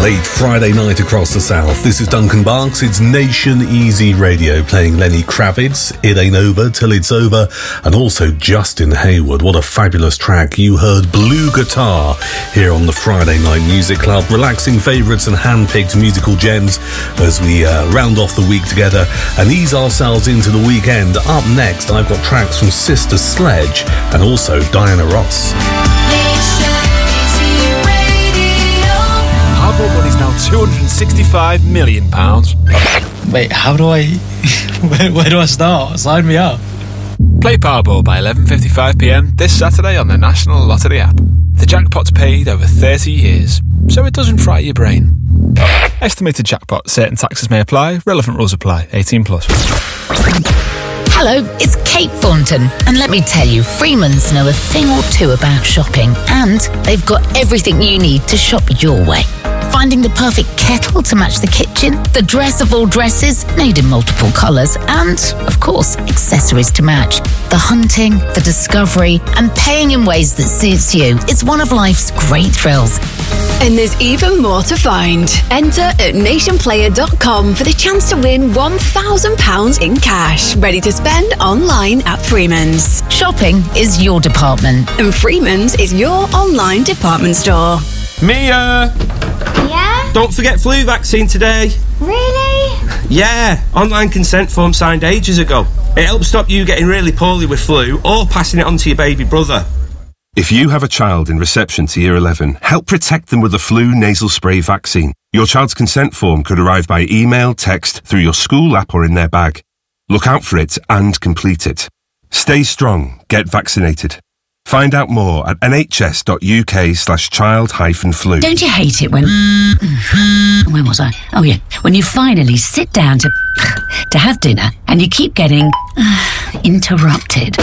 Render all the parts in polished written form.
Late Friday night across the south. This is Duncan Barks. It's Nation Easy Radio, playing Lenny Kravitz, It Ain't Over Till It's Over, and also Justin Hayward. What a fabulous track. You heard Blue Guitar here on the Friday Night Music Club. Relaxing favourites and hand-picked musical gems as we round off the week together and ease ourselves into the weekend. Up next, I've got tracks from Sister Sledge and also Diana Ross. Powerball money's now £265 million. Wait, how do I... where do I start? Sign me up. Play Powerball by 11:55pm this Saturday on the National Lottery app. The jackpot's paid over 30 years, so it doesn't fry your brain. Estimated jackpot. Certain taxes may apply. Relevant rules apply. 18 plus. Hello, it's Kate Thornton, and let me tell you, Freeman's know a thing or two about shopping, and they've got everything you need to shop your way. Finding the perfect kettle to match the kitchen, the dress of all dresses, made in multiple colours, and, of course, accessories to match. The hunting, the discovery, and paying in ways that suits you is one of life's great thrills. And there's even more to find. Enter at nationplayer.com for the chance to win £1,000 in cash, ready to spend online at Freeman's. Shopping is your department. And Freeman's is your online department store. Mia! Yeah? Don't forget flu vaccine today. Really? Yeah, online consent form signed ages ago. It helps stop you getting really poorly with flu or passing it on to your baby brother. If you have a child in reception to Year 11, help protect them with the flu nasal spray vaccine. Your child's consent form could arrive by email, text, through your school app or in their bag. Look out for it and complete it. Stay strong. Get vaccinated. Find out more at nhs.uk/child-flu. Don't you hate it when... Where was I? Oh, yeah. When you finally sit down to have dinner and you keep getting interrupted.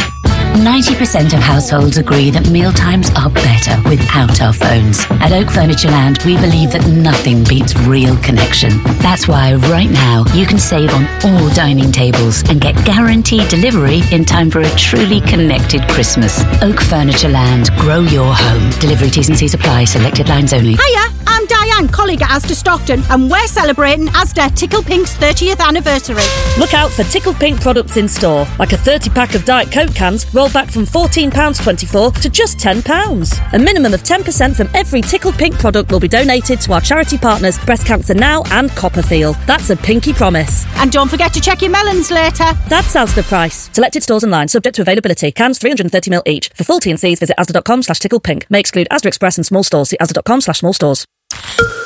90% of households agree that mealtimes are better without our phones. At Oak Furniture Land, we believe that nothing beats real connection. That's why right now you can save on all dining tables and get guaranteed delivery in time for a truly connected Christmas. Oak Furniture Land. Grow your home. Delivery T's and C's apply. Selected lines only. Hiya, I'm Diane, colleague at Asda Stockton, and we're celebrating Asda Tickle Pink's 30th anniversary. Look out for Tickle Pink products in store, like a 30-pack of Diet Coke cans rolled back from £14.24 to just £10. A minimum of 10% from every Tickle Pink product will be donated to our charity partners Breast Cancer Now and Copperfield. That's a pinky promise. And don't forget to check your melons later. That's Asda price. Selected stores online, subject to availability. Cans 330ml each. For full T&Cs, visit asda.com/ticklepink. May exclude Asda Express and small stores. See asda.com/small stores.